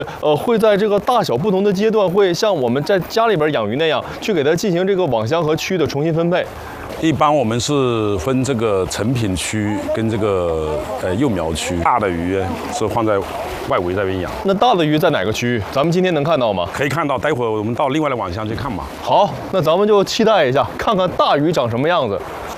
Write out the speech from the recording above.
会在这个大小不同的阶段，会像我们在家里边养鱼那样，去给它进行这个网箱和区的重新分配。 一般我们是分这个成品区跟这个幼苗区，大的鱼是放在外围这边养。 那大的鱼在哪个区域？咱们今天能看到吗？ 可以看到，待会儿我们到另外的网箱去看吧。 好，那咱们就期待一下，看看大鱼长什么样子。